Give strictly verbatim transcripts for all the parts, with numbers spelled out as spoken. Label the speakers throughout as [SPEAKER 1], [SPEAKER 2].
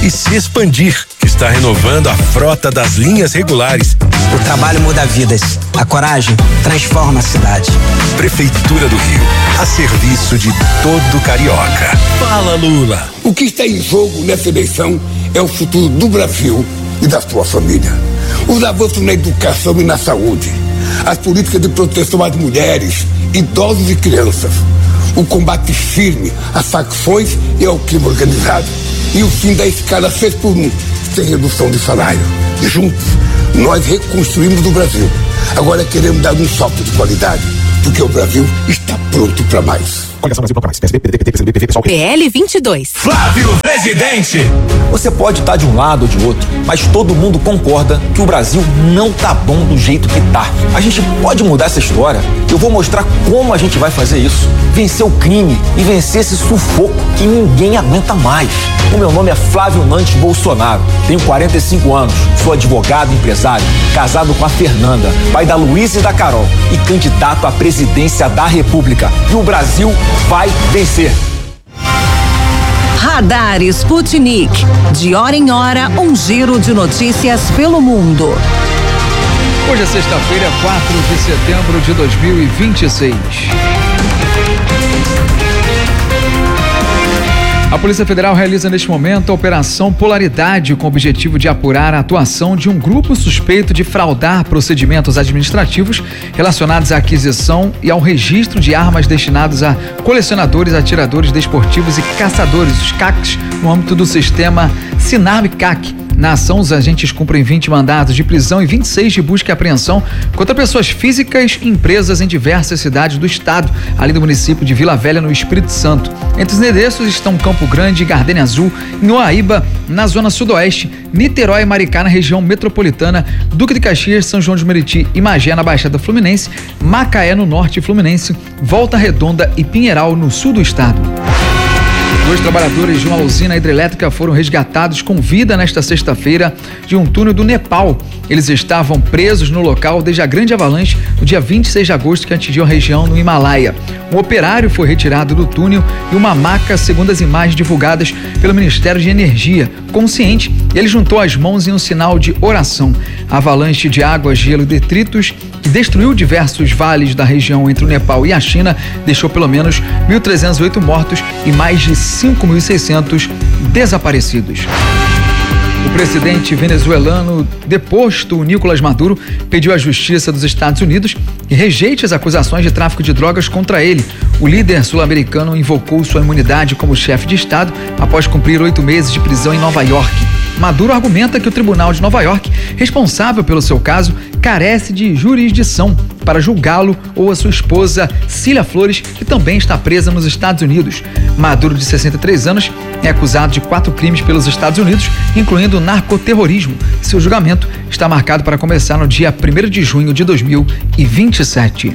[SPEAKER 1] e se expandir, que está renovando a frota das linhas regulares.
[SPEAKER 2] O trabalho muda vidas. A coragem transforma a cidade.
[SPEAKER 1] Prefeitura do Rio, a serviço de todo carioca. Fala, Lula.
[SPEAKER 3] O que está em jogo nessa eleição é o futuro do Brasil e da sua família. Os avanços na educação e na saúde, as políticas de proteção às mulheres, idosos e crianças, o combate firme às facções e ao crime organizado e o fim da escala seis por um, sem redução de salário. Juntos, nós reconstruímos o Brasil. Agora queremos dar um salto de qualidade, porque o Brasil está pronto para mais.
[SPEAKER 4] Coligação Brasil Pronto Mais. P S B, P D T, P C B, P V, P SOL.
[SPEAKER 5] P L vinte e dois.
[SPEAKER 1] Flávio Presidente.
[SPEAKER 6] Você pode estar de um lado ou de outro, mas todo mundo concorda que o Brasil não tá bom do jeito que tá. A gente pode mudar essa história. Eu vou mostrar como a gente vai fazer isso. Vencer o crime e vencer esse sufoco que ninguém aguenta mais. O meu nome é Flávio Nantes Bolsonaro. Tenho quarenta e cinco anos, sou advogado e empresário, casado com a Fernanda, pai da Luísa e da Carol e candidato à presidência da República. E o Brasil vai vencer.
[SPEAKER 5] Radar Sputnik. De hora em hora, um giro de notícias pelo mundo.
[SPEAKER 7] Hoje é sexta-feira, quatro de setembro de dois mil e vinte e seis. A Polícia Federal realiza neste momento a Operação Polaridade com o objetivo de apurar a atuação de um grupo suspeito de fraudar procedimentos administrativos relacionados à aquisição e ao registro de armas destinadas a colecionadores, atiradores desportivos e caçadores, os C A Cs, no âmbito do sistema Sinarme-C A C. Na ação, os agentes cumprem vinte mandados de prisão e vinte e seis de busca e apreensão contra pessoas físicas e empresas em diversas cidades do estado, além do município de Vila Velha, no Espírito Santo. Entre os endereços estão Campo Grande, Gardênia Azul, Inoaíba, na zona sudoeste, Niterói e Maricá, na região metropolitana, Duque de Caxias, São João de Meriti e Magé, na Baixada Fluminense, Macaé, no norte fluminense, Volta Redonda e Pinheiral, no sul do estado. Dois trabalhadores de uma usina hidrelétrica foram resgatados com vida nesta sexta-feira de um túnel do Nepal. Eles estavam presos no local desde a grande avalanche no dia vinte e seis de agosto que atingiu a região no Himalaia. Um operário foi retirado do túnel e uma maca, segundo as imagens divulgadas pelo Ministério de Energia. Consciente, ele juntou as mãos em um sinal de oração. A avalanche de água, gelo e detritos que destruiu diversos vales da região entre o Nepal e a China deixou pelo menos mil trezentos e oito mortos e mais de cinco mil e seiscentos desaparecidos. O presidente venezuelano deposto, Nicolás Maduro, pediu à Justiça dos Estados Unidos que rejeite as acusações de tráfico de drogas contra ele. O líder sul-americano invocou sua imunidade como chefe de Estado após cumprir oito meses de prisão em Nova York. Maduro argumenta que o Tribunal de Nova York, responsável pelo seu caso, carece de jurisdição para julgá-lo ou a sua esposa, Cília Flores, que também está presa nos Estados Unidos. Maduro, de sessenta e três anos, é acusado de quatro crimes pelos Estados Unidos, incluindo narcoterrorismo. Seu julgamento está marcado para começar no dia primeiro de junho de dois mil e vinte e sete.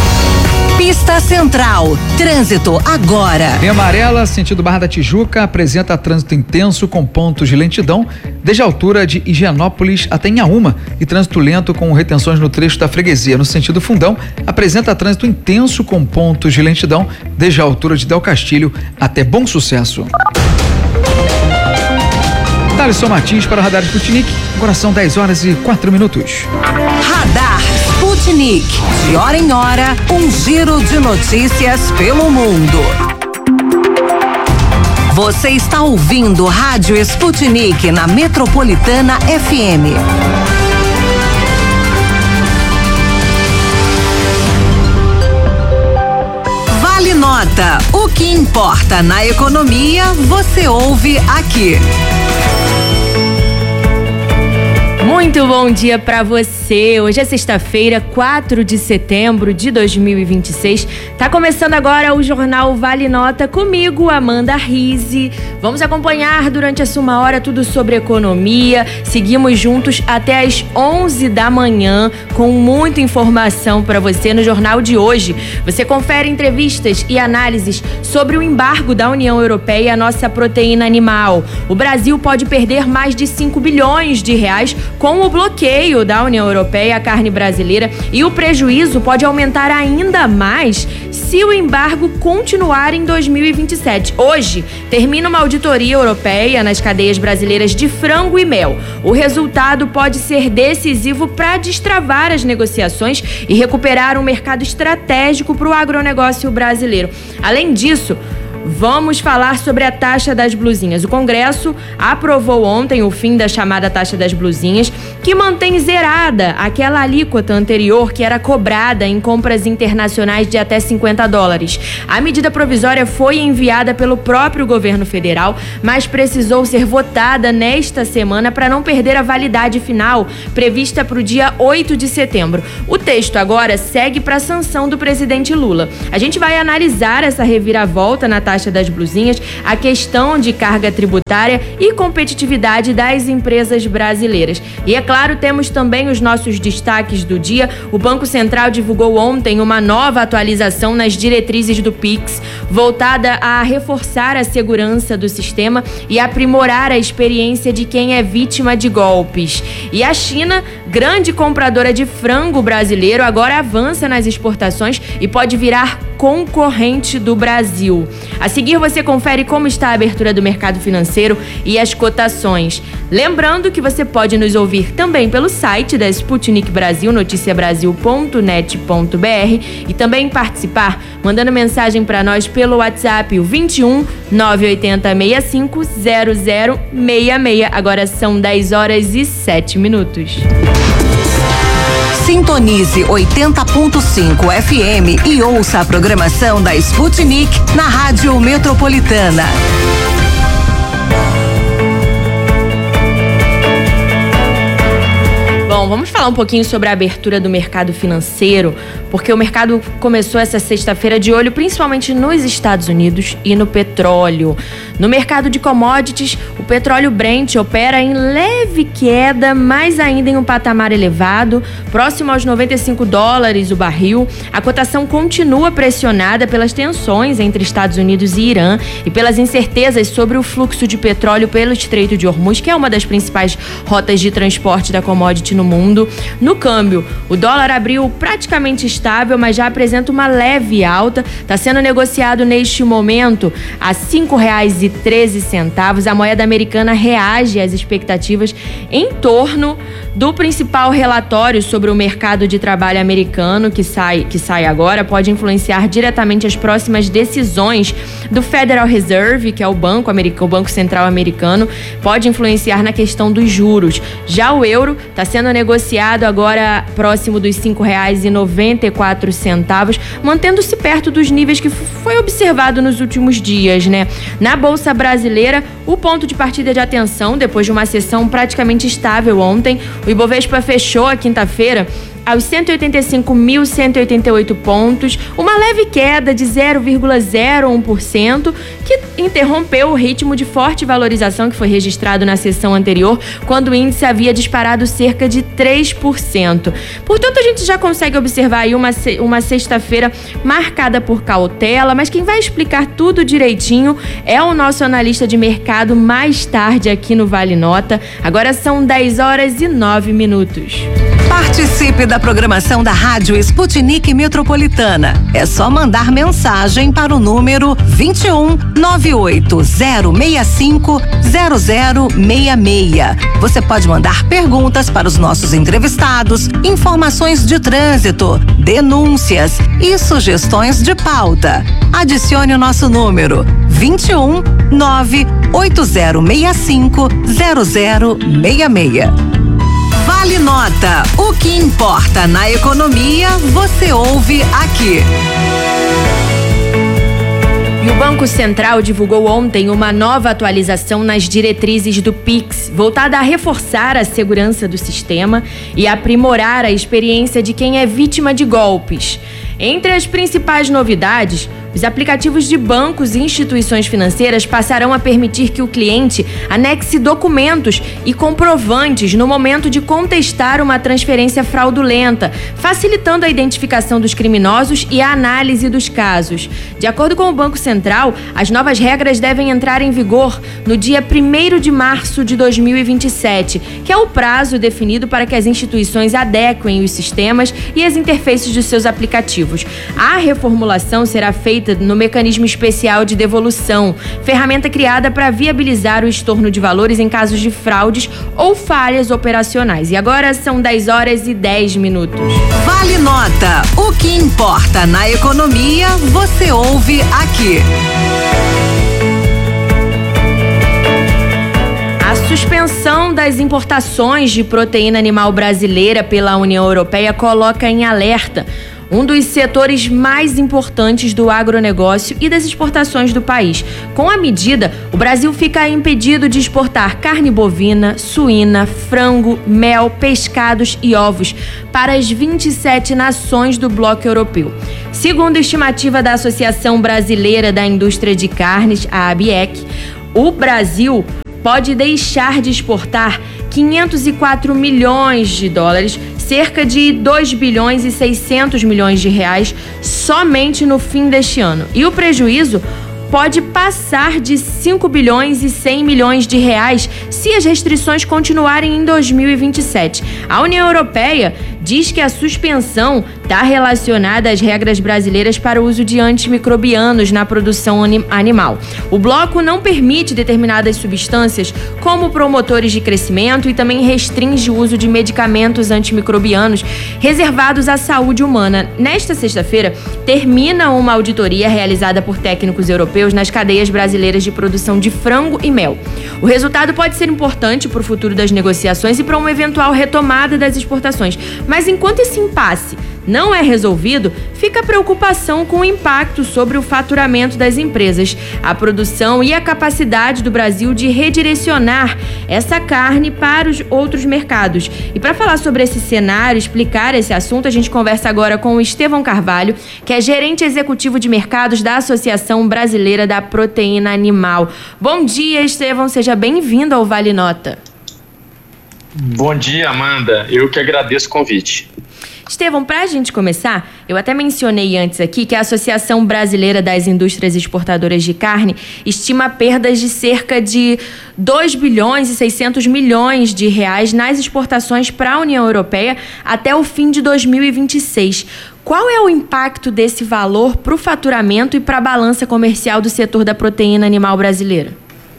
[SPEAKER 5] Pista Central. Trânsito agora.
[SPEAKER 7] Em Amarela, sentido Barra da Tijuca, apresenta trânsito intenso com pontos de lentidão desde a altura de Higienópolis até Inhaúma e trânsito lento com retenções no trecho da Freguesia. No sentido Fundão, apresenta trânsito intenso com pontos de lentidão desde a altura de Del Castilho até Bom Sucesso. Thaleson Martins para o Radar Sputnik. Agora são dez horas e quatro minutos.
[SPEAKER 5] Radar Sputnik. De hora em hora, um giro de notícias pelo mundo. Você está ouvindo Rádio Sputnik na Metropolitana F M. Vale Nota. O que importa na economia, você ouve aqui.
[SPEAKER 8] Muito bom dia para você. Hoje é sexta-feira, quatro de setembro de dois mil e vinte e seis. Tá começando agora o Jornal Vale Nota comigo, Amanda Rizzi. Vamos acompanhar durante essa uma hora tudo sobre economia. Seguimos juntos até às onze da manhã com muita informação para você no jornal de hoje. Você confere entrevistas e análises sobre o embargo da União Europeia à nossa proteína animal. O Brasil pode perder mais de cinco bilhões de reais com Com o bloqueio da União Europeia à carne brasileira, e o prejuízo pode aumentar ainda mais se o embargo continuar em dois mil e vinte e sete. Hoje, termina uma auditoria europeia nas cadeias brasileiras de frango e mel. O resultado pode ser decisivo para destravar as negociações e recuperar um mercado estratégico para o agronegócio brasileiro. Além disso, vamos falar sobre a taxa das blusinhas. O Congresso aprovou ontem o fim da chamada taxa das blusinhas, que mantém zerada aquela alíquota anterior que era cobrada em compras internacionais de até cinquenta dólares. A medida provisória foi enviada pelo próprio governo federal, mas precisou ser votada nesta semana para não perder a validade final, prevista para o dia oito de setembro. O texto agora segue para a sanção do presidente Lula. A gente vai analisar essa reviravolta na taxa das blusinhas, a questão de carga tributária e competitividade das empresas brasileiras. E é claro, temos também os nossos destaques do dia. O Banco Central divulgou ontem uma nova atualização nas diretrizes do Pix, voltada a reforçar a segurança do sistema e aprimorar a experiência de quem é vítima de golpes. E a China, grande compradora de frango brasileiro, agora avança nas exportações e pode virar concorrente do Brasil. A seguir, você confere como está a abertura do mercado financeiro e as cotações. Lembrando que você pode nos ouvir também pelo site da Sputnik Brasil, noticia brasil ponto net ponto b r, e também participar mandando mensagem para nós pelo WhatsApp, o vinte e um, nove oito zero, seis cinco, zero zero seis seis. Agora são dez horas e sete minutos.
[SPEAKER 5] Sintonize oitenta ponto cinco F M e ouça a programação da Sputnik na Rádio Metropolitana.
[SPEAKER 8] Bom, vamos falar um pouquinho sobre a abertura do mercado financeiro, porque o mercado começou essa sexta-feira de olho principalmente nos Estados Unidos e no petróleo. No mercado de commodities, o petróleo Brent opera em leve queda, mas ainda em um patamar elevado, próximo aos noventa e cinco dólares o barril. A cotação continua pressionada pelas tensões entre Estados Unidos e Irã e pelas incertezas sobre o fluxo de petróleo pelo Estreito de Hormuz, que é uma das principais rotas de transporte da commodity no mundo. No câmbio, o dólar abriu praticamente estável, mas já apresenta uma leve alta. Está sendo negociado neste momento a cinco reais e treze centavos. A moeda americana reage às expectativas em torno do principal relatório sobre o mercado de trabalho americano que sai, que sai agora. Pode influenciar diretamente as próximas decisões do Federal Reserve, que é o banco americano, o Banco Central americano. Pode influenciar na questão dos juros. Já o euro está sendo negociado agora próximo dos cinco reais e noventa e quatro centavos, mantendo-se perto dos níveis que foi observado nos últimos dias, né? Na Bolsa Brasileira, o ponto de partida de atenção, depois de uma sessão praticamente estável ontem, o Ibovespa fechou a quinta-feira aos cento e oitenta e cinco mil cento e oitenta e oito pontos, uma leve queda de zero vírgula zero um por cento, que interrompeu o ritmo de forte valorização que foi registrado na sessão anterior, quando o índice havia disparado cerca de três por cento. Portanto, a gente já consegue observar aí uma, uma sexta-feira marcada por cautela, mas quem vai explicar tudo direitinho é o nosso analista de mercado mais tarde aqui no Vale Nota. Agora são dez horas e nove minutos.
[SPEAKER 5] Participe da programação da Rádio Sputnik Metropolitana. É só mandar mensagem para o número vinte e um, nove oito zero seis cinco, zero zero seis seis. Você pode mandar perguntas para os nossos entrevistados, informações de trânsito, denúncias e sugestões de pauta. Adicione o nosso número vinte e um, nove oito zero seis cinco, zero zero seis seis. Vale Nota. O que importa na economia, você ouve aqui.
[SPEAKER 8] E o Banco Central divulgou ontem uma nova atualização nas diretrizes do Pix, voltada a reforçar a segurança do sistema e aprimorar a experiência de quem é vítima de golpes. Entre as principais novidades, Os aplicativos de bancos e instituições financeiras passarão a permitir que o cliente anexe documentos e comprovantes no momento de contestar uma transferência fraudulenta, facilitando a identificação dos criminosos e a análise dos casos. De acordo com o Banco Central, as novas regras devem entrar em vigor no dia primeiro de março de dois mil e vinte e sete, que é o prazo definido para que as instituições adequem os sistemas e as interfaces de seus aplicativos. A reformulação será feita no mecanismo especial de devolução, ferramenta criada para viabilizar o estorno de valores em casos de fraudes ou falhas operacionais. E agora são dez horas e dez minutos.
[SPEAKER 5] Vale Nota. O que importa na economia, você ouve aqui.
[SPEAKER 8] A suspensão das importações de proteína animal brasileira pela União Europeia coloca em alerta um dos setores mais importantes do agronegócio e das exportações do país. Com a medida, o Brasil fica impedido de exportar carne bovina, suína, frango, mel, pescados e ovos para as vinte e sete nações do bloco europeu. Segundo a estimativa da Associação Brasileira da Indústria de Carnes, a ABIEC, o Brasil pode deixar de exportar quinhentos e quatro milhões de dólares, cerca de dois bilhões e seiscentos milhões de reais, somente no fim deste ano. E o prejuízo pode passar de cinco bilhões e cem milhões de reais se as restrições continuarem em dois mil e vinte e sete. A União Europeia diz que a suspensão está relacionada às regras brasileiras para o uso de antimicrobianos na produção animal. O bloco não permite determinadas substâncias como promotores de crescimento e também restringe o uso de medicamentos antimicrobianos reservados à saúde humana. Nesta sexta-feira, termina uma auditoria realizada por técnicos europeus nas cadeias brasileiras de produção de frango e mel. O resultado pode ser importante para o futuro das negociações e para uma eventual retomada das exportações. Mas enquanto esse impasse não é resolvido, fica a preocupação com o impacto sobre o faturamento das empresas, a produção e a capacidade do Brasil de redirecionar essa carne para os outros mercados. E para falar sobre esse cenário, explicar esse assunto, a gente conversa agora com o Estevão Carvalho, que é gerente executivo de mercados da Associação Brasileira da Proteína Animal. Bom dia, Estevão, seja bem-vindo ao Vale Nota.
[SPEAKER 9] Bom dia, Amanda. Eu que agradeço o convite.
[SPEAKER 8] Estevão, para a gente começar, eu até mencionei antes aqui que a Associação Brasileira das Indústrias Exportadoras de Carne estima perdas de cerca de dois bilhões e seiscentos milhões de reais nas exportações para a União Europeia até o fim de dois mil e vinte e seis. Qual é o impacto desse valor para o faturamento e para a balança comercial do setor da proteína animal brasileira?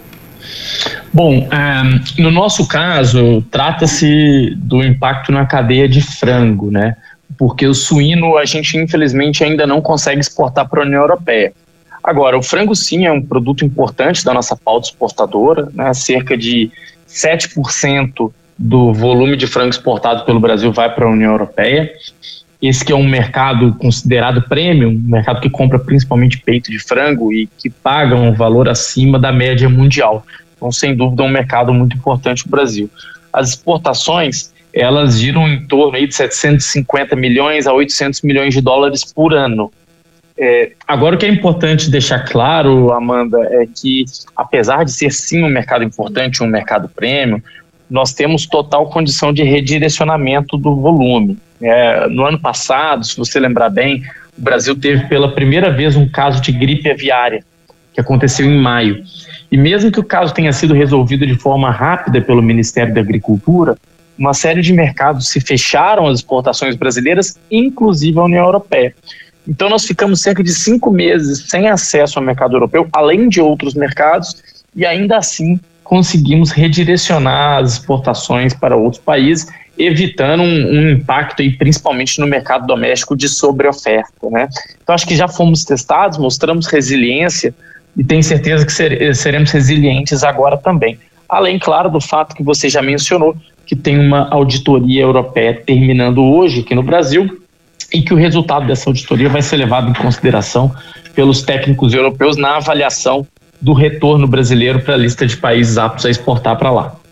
[SPEAKER 9] Bom, um, no nosso caso, trata-se do impacto na cadeia de frango, né? Porque o suíno a gente infelizmente ainda não consegue exportar para a União Europeia. Agora, o frango sim é um produto importante da nossa pauta exportadora, né? Cerca de sete por cento do volume de frango exportado pelo Brasil vai para a União Europeia. Esse que é um mercado considerado premium, um mercado que compra principalmente peito de frango e que paga um valor acima da média mundial. Então, sem dúvida, é um mercado muito importante no Brasil. As exportações, elas giram em torno aí de setecentos e cinquenta milhões a oitocentos milhões de dólares por ano. É, agora, o que é importante deixar claro, Amanda, é que, apesar de ser sim um mercado importante, um mercado premium, nós temos total condição de redirecionamento do volume. É, no ano passado, se você lembrar bem, o Brasil teve pela primeira vez um caso de gripe aviária, que aconteceu em maio. E mesmo que o caso tenha sido resolvido de forma rápida pelo Ministério da Agricultura, uma série de mercados se fecharam às exportações brasileiras, inclusive a União Europeia. Então nós ficamos cerca de cinco meses sem acesso ao mercado europeu, além de outros mercados, e ainda assim conseguimos redirecionar as exportações para outros países, evitando um, um impacto aí, principalmente no mercado doméstico de sobreoferta, né? Então acho que já fomos testados, mostramos resiliência, e tenho certeza que ser, seremos resilientes agora também. Além, claro, do fato que você já mencionou, que tem uma auditoria europeia terminando hoje aqui no Brasil e que o resultado dessa auditoria vai ser levado em consideração pelos técnicos europeus na avaliação do retorno brasileiro para a lista de países aptos a exportar para lá.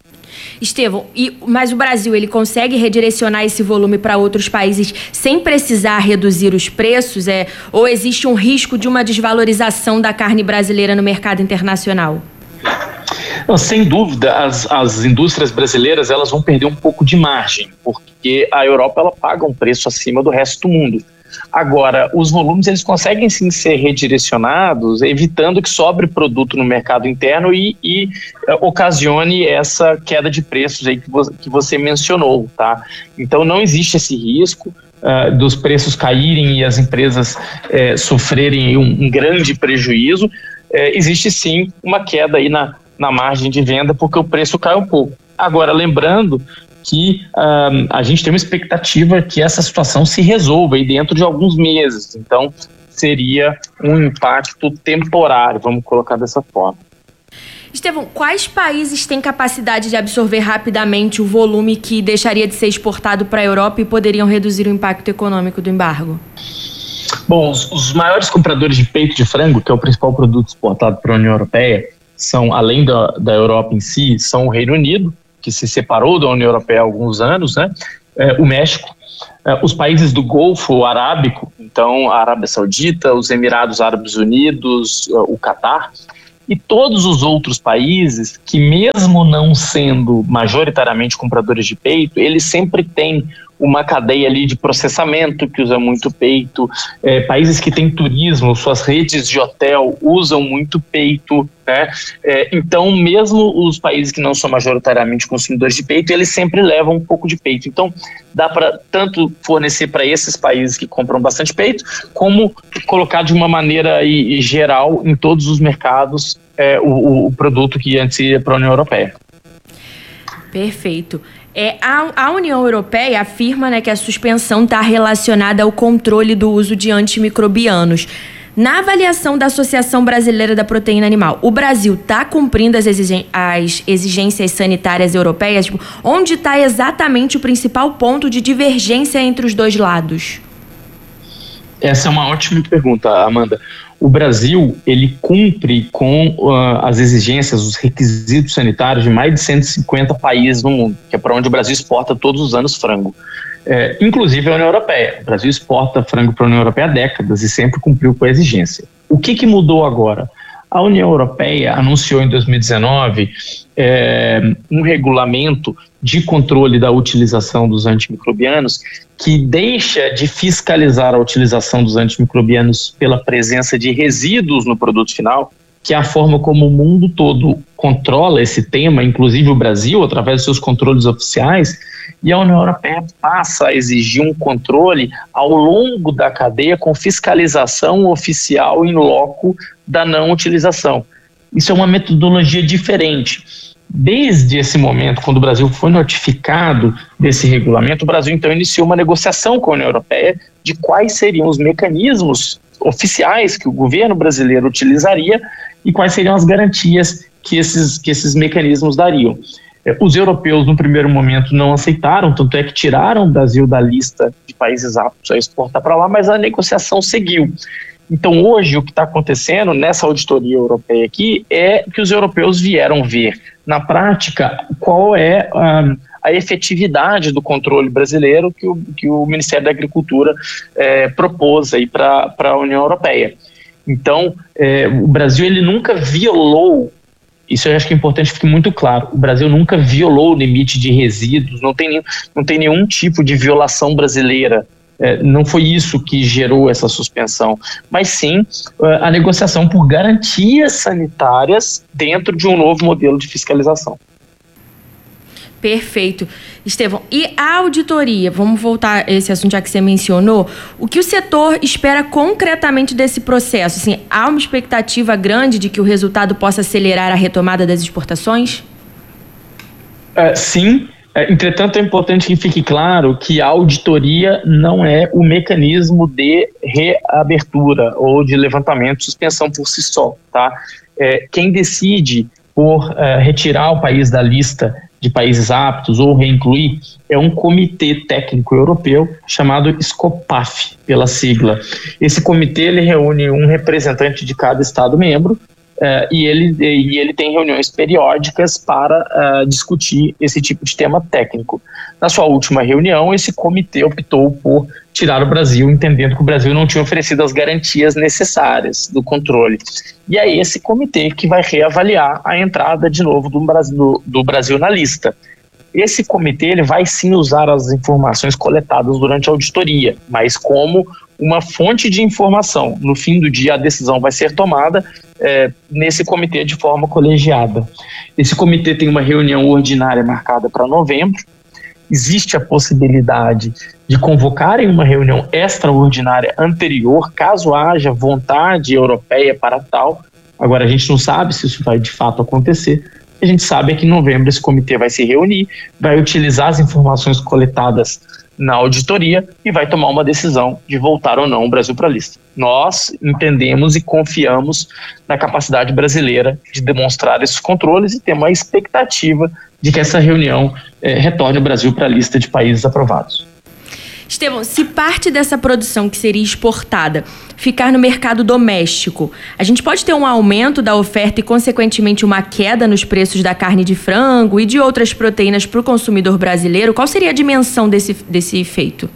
[SPEAKER 8] Estevão, e, mas o Brasil, ele consegue redirecionar esse volume para outros países sem precisar reduzir os preços? É, ou existe um risco de uma desvalorização da carne brasileira no mercado internacional?
[SPEAKER 9] Não, sem dúvida, as, as indústrias brasileiras elas vão perder um pouco de margem, porque a Europa ela paga um preço acima do resto do mundo. Agora, os volumes eles conseguem sim ser redirecionados, evitando que sobre produto no mercado interno e, e uh, ocasione essa queda de preços aí que, vo que você mencionou, tá? Então não existe esse risco uh, dos preços caírem e as empresas uh, sofrerem um, um grande prejuízo. Uh, existe sim uma queda aí na, na margem de venda porque o preço cai um pouco. Agora, lembrando que um, a gente tem uma expectativa que essa situação se resolva aí dentro de alguns meses. Então, seria um impacto temporário, vamos colocar dessa forma.
[SPEAKER 8] Estevão, quais países têm capacidade de absorver rapidamente o volume que deixaria de ser exportado para a Europa e poderiam reduzir o impacto econômico do embargo?
[SPEAKER 9] Bom, os, os maiores compradores de peito de frango, que é o principal produto exportado para a União Europeia, são, além da, da Europa em si, são o Reino Unido, que se separou da União Europeia há alguns anos, né? É, o México, é, os países do Golfo Arábico, então a Arábia Saudita, os Emirados Árabes Unidos, o Catar, e todos os outros países que, mesmo não sendo majoritariamente compradores de peito, eles sempre têm uma cadeia ali de processamento que usa muito peito, é, países que têm turismo, suas redes de hotel usam muito peito, né? É, então, mesmo os países que não são majoritariamente consumidores de peito, eles sempre levam um pouco de peito. Então, dá para tanto fornecer para esses países que compram bastante peito, como colocar de uma maneira aí, geral em todos os mercados é, o, o produto que antes ia para a União Europeia.
[SPEAKER 8] Perfeito. É, a, a União Europeia afirma, né, que a suspensão está relacionada ao controle do uso de antimicrobianos. Na avaliação da Associação Brasileira da Proteína Animal, o Brasil está cumprindo as, exigen as exigências sanitárias europeias? Tipo, onde está exatamente o principal ponto de divergência entre os dois lados?
[SPEAKER 9] Essa é uma ótima pergunta, Amanda. O Brasil, ele cumpre com uh, as exigências, os requisitos sanitários de mais de cento e cinquenta países no mundo, que é para onde o Brasil exporta todos os anos frango. É, inclusive a União Europeia. O Brasil exporta frango para a União Europeia há décadas e sempre cumpriu com a exigência. O que, que mudou agora? A União Europeia anunciou em dois mil e dezenove é, um regulamento de controle da utilização dos antimicrobianos que deixa de fiscalizar a utilização dos antimicrobianos pela presença de resíduos no produto final, que é a forma como o mundo todo controla esse tema, inclusive o Brasil, através dos seus controles oficiais, e a União Europeia passa a exigir um controle ao longo da cadeia com fiscalização oficial in loco da não utilização. Isso é uma metodologia diferente. Desde esse momento, quando o Brasil foi notificado desse regulamento, o Brasil então iniciou uma negociação com a União Europeia de quais seriam os mecanismos oficiais que o governo brasileiro utilizaria e quais seriam as garantias que esses, que esses mecanismos dariam. Os europeus, no primeiro momento, não aceitaram, tanto é que tiraram o Brasil da lista de países aptos a exportar para lá, mas a negociação seguiu. Então, hoje, o que está acontecendo nessa auditoria europeia aqui é que os europeus vieram ver, na prática, qual é um, a efetividade do controle brasileiro que o, que o Ministério da Agricultura é, propôs para a União Europeia. Então, é, o Brasil ele nunca violou, isso eu acho que é importante que fique muito claro, o Brasil nunca violou o limite de resíduos, não tem, não tem nenhum tipo de violação brasileira. É, não foi isso que gerou essa suspensão, mas sim a negociação por garantias sanitárias dentro de um novo modelo de fiscalização.
[SPEAKER 8] Perfeito. Estevão, e a auditoria, vamos voltar a esse assunto já que você mencionou, o que o setor espera concretamente desse processo? Assim, há uma expectativa grande de que o resultado possa acelerar a retomada das exportações?
[SPEAKER 9] É, sim. Entretanto, é importante que fique claro que a auditoria não é o mecanismo de reabertura ou de levantamento, suspensão por si só, tá? É, quem decide por é, retirar o país da lista de países aptos ou reincluir é um comitê técnico europeu chamado SCOPAF, pela sigla. Esse comitê ele reúne um representante de cada Estado-membro uh, e, ele, e ele tem reuniões periódicas para uh, discutir esse tipo de tema técnico. Na sua última reunião, esse comitê optou por tirar o Brasil, entendendo que o Brasil não tinha oferecido as garantias necessárias do controle. E é esse comitê que vai reavaliar a entrada de novo do Brasil, do, do Brasil na lista. Esse comitê ele vai sim usar as informações coletadas durante a auditoria, mas como uma fonte de informação. No fim do dia, a decisão vai ser tomada é, nesse comitê de forma colegiada. Esse comitê tem uma reunião ordinária marcada para novembro. Existe a possibilidade de convocarem uma reunião extraordinária anterior, caso haja vontade europeia para tal. Agora, a gente não sabe se isso vai de fato acontecer. A gente sabe é que em novembro esse comitê vai se reunir, vai utilizar as informações coletadas na auditoria e vai tomar uma decisão de voltar ou não o Brasil para a lista. Nós entendemos e confiamos na capacidade brasileira de demonstrar esses controles e temos a expectativa de que essa reunião eh, retorne o Brasil para a lista de países aprovados.
[SPEAKER 8] Estevão, se parte dessa produção que seria exportada ficar no mercado doméstico, a gente pode ter um aumento da oferta e, consequentemente, uma queda nos preços da carne de frango e de outras proteínas para o consumidor brasileiro? Qual seria a dimensão desse, desse efeito?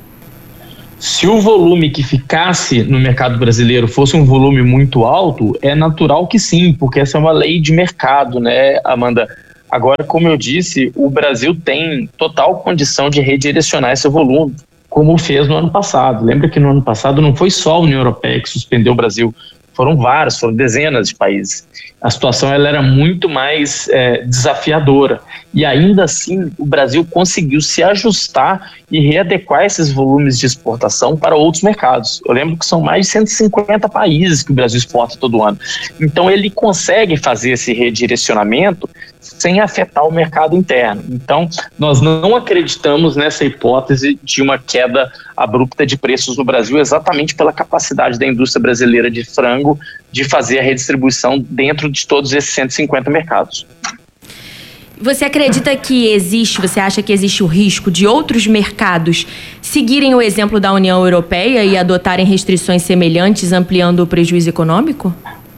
[SPEAKER 9] Se o volume que ficasse no mercado brasileiro fosse um volume muito alto, é natural que sim, porque essa é uma lei de mercado, né, Amanda? Agora, como eu disse, o Brasil tem total condição de redirecionar esse volume, como fez no ano passado. Lembra que no ano passado não foi só a União Europeia que suspendeu o Brasil, foram vários, foram dezenas de países. A situação ela era muito mais é, desafiadora e ainda assim o Brasil conseguiu se ajustar e readequar esses volumes de exportação para outros mercados. Eu lembro que são mais de cento e cinquenta países que o Brasil exporta todo ano. Então ele consegue fazer esse redirecionamento sem afetar o mercado interno. Então, nós não acreditamos nessa hipótese de uma queda abrupta de preços no Brasil, exatamente pela capacidade da indústria brasileira de frango de fazer a redistribuição dentro de todos esses cento e cinquenta mercados.
[SPEAKER 8] Você acredita que existe, você acha que existe o risco de outros mercados seguirem o exemplo da União Europeia e adotarem restrições semelhantes, ampliando o prejuízo econômico?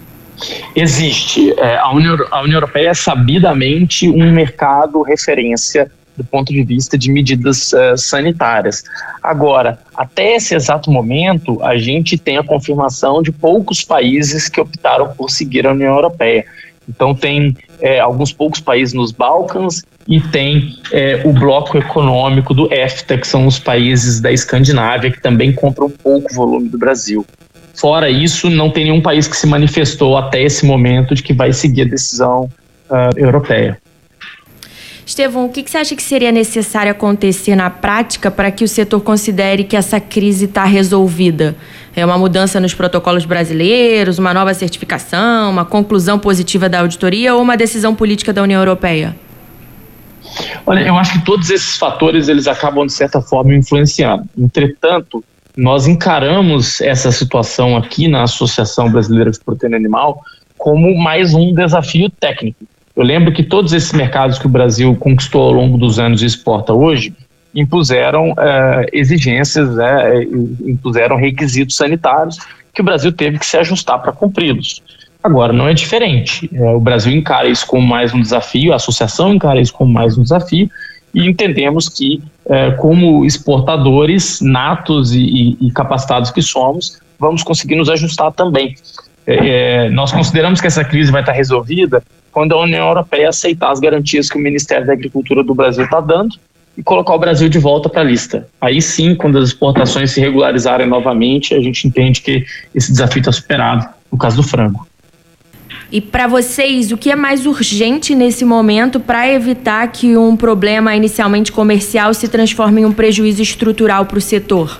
[SPEAKER 9] Existe. É, a, União, a União Europeia é sabidamente um mercado referência do ponto de vista de medidas uh, sanitárias. Agora, até esse exato momento, a gente tem a confirmação de poucos países que optaram por seguir a União Europeia. Então tem é, alguns poucos países nos Balcãs e tem é, o bloco econômico do EFTA, que são os países da Escandinávia, que também compram pouco volume do Brasil. Fora isso, não tem nenhum país que se manifestou até esse momento de que vai seguir a decisão uh, europeia.
[SPEAKER 8] Estevão, o que você acha que seria necessário acontecer na prática para que o setor considere que essa crise está resolvida? É uma mudança nos protocolos brasileiros, uma nova certificação, uma conclusão positiva da auditoria ou uma decisão política da União Europeia?
[SPEAKER 9] Olha, eu acho que todos esses fatores eles acabam, de certa forma, influenciando. Entretanto, nós encaramos essa situação aqui na Associação Brasileira de Proteína Animal como mais um desafio técnico. Eu lembro que todos esses mercados que o Brasil conquistou ao longo dos anos e exporta hoje impuseram eh, exigências, eh, impuseram requisitos sanitários que o Brasil teve que se ajustar para cumpri-los. Agora, não é diferente. Eh, o Brasil encara isso como mais um desafio, a associação encara isso como mais um desafio e entendemos que, eh, como exportadores natos e, e, e capacitados que somos, vamos conseguir nos ajustar também. Eh, nós consideramos que essa crise vai estar resolvida quando a União Europeia aceitar as garantias que o Ministério da Agricultura do Brasil está dando e colocar o Brasil de volta para a lista. Aí sim, quando as exportações se regularizarem novamente, a gente entende que esse desafio está superado, no caso do frango.
[SPEAKER 8] E para vocês, o que é mais urgente nesse momento para evitar que um problema inicialmente comercial se transforme em um prejuízo estrutural para o setor?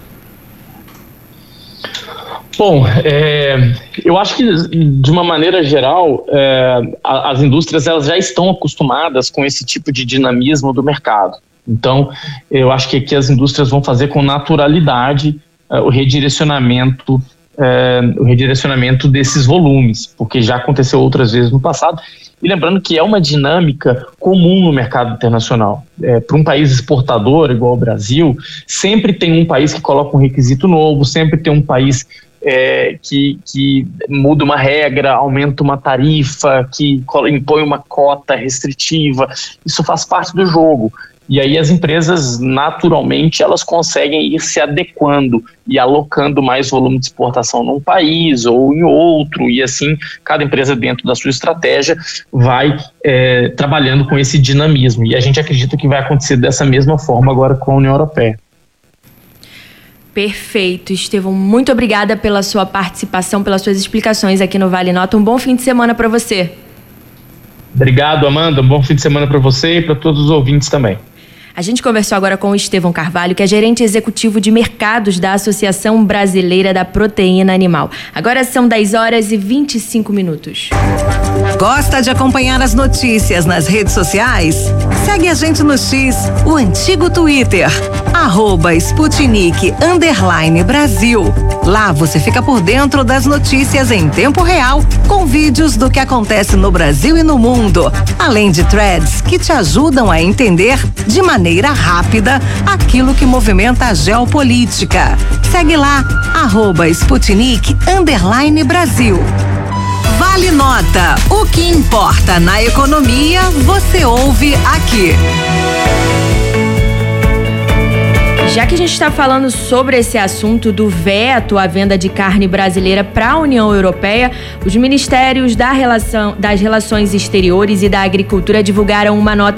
[SPEAKER 9] Bom, é, eu acho que de uma maneira geral, é, as indústrias elas já estão acostumadas com esse tipo de dinamismo do mercado. Então, eu acho que aqui as indústrias vão fazer com naturalidade é, o redirecionamento, é, o redirecionamento desses volumes, porque já aconteceu outras vezes no passado. E lembrando que é uma dinâmica comum no mercado internacional. É, para um país exportador, igual o Brasil, sempre tem um país que coloca um requisito novo, sempre tem um país é, que, que muda uma regra, aumenta uma tarifa, que impõe uma cota restritiva. Isso faz parte do jogo. E aí as empresas, naturalmente, elas conseguem ir se adequando e alocando mais volume de exportação num país ou em outro, e assim, cada empresa dentro da sua estratégia vai é, trabalhando com esse dinamismo. E a gente acredita que vai acontecer dessa mesma forma agora com a União Europeia.
[SPEAKER 8] Perfeito, Estevão. Muito obrigada pela sua participação, pelas suas explicações aqui no Vale Nota. Um bom fim de semana para você.
[SPEAKER 9] Obrigado, Amanda. Um bom fim de semana para você e para todos os ouvintes também.
[SPEAKER 8] A gente conversou agora com o Estevão Carvalho, que é gerente executivo de mercados da Associação Brasileira da Proteína Animal. Agora são dez horas e vinte e cinco minutos.
[SPEAKER 5] Gosta de acompanhar as notícias nas redes sociais? Segue a gente no X, o antigo Twitter, arroba Sputnik underline Brasil. Lá você fica por dentro das notícias em tempo real, com vídeos do que acontece no Brasil e no mundo, além de threads que te ajudam a entender de maneira maneira rápida aquilo que movimenta a geopolítica. Segue lá, arroba Sputnik underline Brasil. Vale Nota. O que importa na economia, você ouve aqui.
[SPEAKER 8] Já que a gente está falando sobre esse assunto do veto à venda de carne brasileira para a União Europeia, os ministérios da relação, das Relações Exteriores e da Agricultura divulgaram uma nota